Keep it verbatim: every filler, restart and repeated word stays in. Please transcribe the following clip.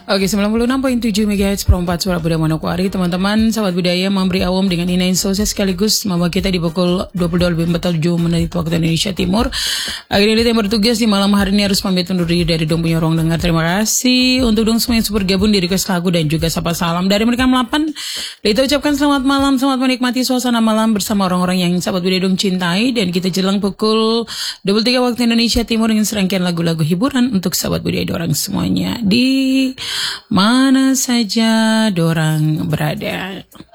Oke, sembilan puluh enam koma tujuh megahertz per empat Suara Budaya Manokwari. Teman-teman, sahabat budaya memberi awam dengan Ina Insosia sekaligus membawa kita di pukul dua puluh dua lebih empat puluh tujuh menit waktu Indonesia Timur. Akhirnya yang bertugas di malam hari ini harus pamit undur diri dari Dong punya ruang dengar. Terima kasih untuk Dong semua yang super gabung di request lagu dan juga sapa salam dari mereka delapan. Kita ucapkan selamat malam, selamat menikmati suasana malam bersama orang-orang yang sahabat budaya Dong cintai, dan kita jelang pukul dua puluh tiga waktu Indonesia Timur dengan serangkaian lagu-lagu hiburan untuk sahabat budaya dorang semuanya di mana saja dorang berada.